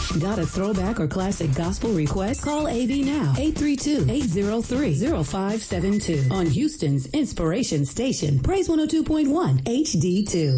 Got a throwback or classic gospel request? Call AV now, 832-803-0572 on Houston's Inspiration Station, Praise 102.1 HD2.